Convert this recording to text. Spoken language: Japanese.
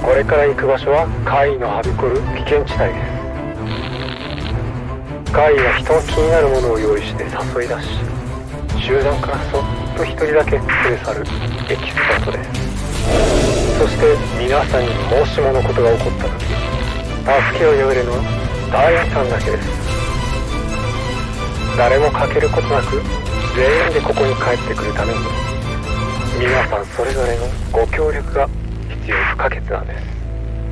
これから行く場所は怪異のはびこる危険地帯です。怪異は人の気になるものを用意して誘い出し、集団からそっと一人だけ連れ去るエキスパートです。そして皆さんにもしものことが起こった時、助けを呼べるのはダイヤさんだけです。誰も欠けることなく全員でここに帰ってくるために、皆さんそれぞれのご協力が必要不可欠なんです。